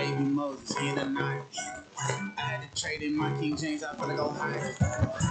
baby Moses in the night. I had to trade in my King James, I finna go high.